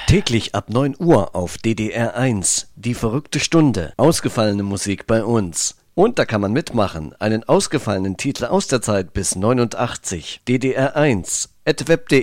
Täglich ab 9 Uhr auf DDR1, die verrückte Stunde, ausgefallene Musik bei uns. Und da kann man mitmachen, einen ausgefallenen Titel aus der Zeit bis 89, DDR1, @web.de